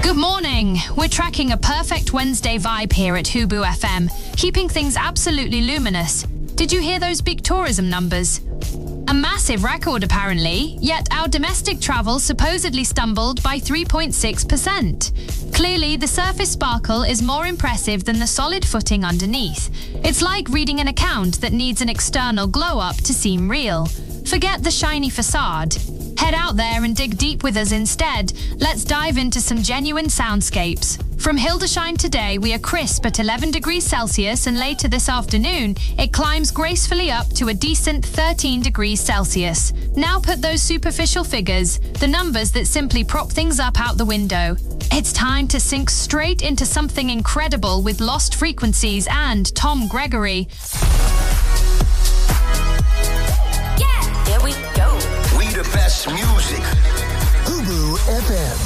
Good morning. We're tracking a perfect Wednesday vibe here at Hubu FM, keeping things absolutely luminous. Did you hear those big tourism numbers? A massive record apparently, yet our domestic travel supposedly stumbled by 3.6%. Clearly, the surface sparkle is more impressive than the solid footing underneath. It's like reading an account that needs an external glow-up to seem real. Forget the shiny facade. Head out there and dig deep with us instead. Let's dive into some genuine soundscapes. From Hildesheim today, we are crisp at 11 degrees Celsius, and later this afternoon, it climbs gracefully up to a decent 13 degrees Celsius. Now put those superficial figures, the numbers that simply prop things up, out the window. It's time to sink straight into something incredible with Lost Frequencies and Tom Gregory. Yeah, there we go. We the best music. Hubu FM.